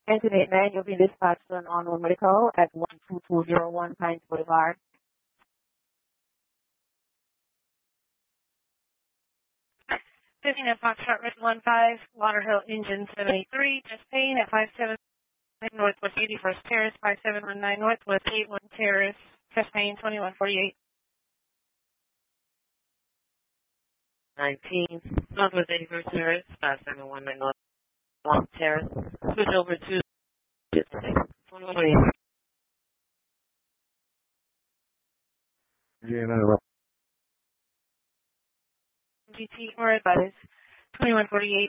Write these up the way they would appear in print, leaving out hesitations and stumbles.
Engine 89, you'll be dispatched to an unknown medical at 12201 Pines Boulevard. 15 at Foxtrot Red 15, Lauderhill Engine 73, just paying at 57 Northwest 81st Terrace, 5719 Northwest 81 Terrace, just paying 2148. 19, Northwest 81st Terrace, 5719 Northwest Terrace, switch over to 2148. GT or advice 2148.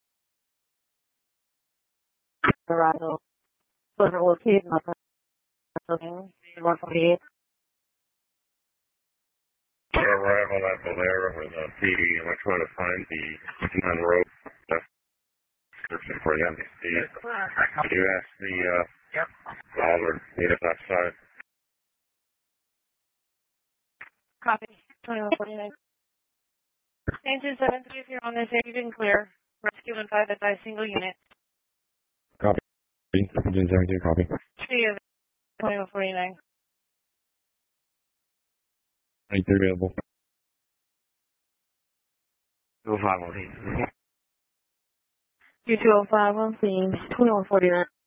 Arrival. Silver located in building 148. Arrival at Valera with PD, and we're trying to find the Monroe description for the MDC. You asked the caller, meet us outside. Copy 2149. Engine 73, if you're on this area, you didn't clear. Rescue 15 advise single unit. Copy. Engine 72, copy. 2149. 93 available. 205 on scene. U205 on scene, 2149.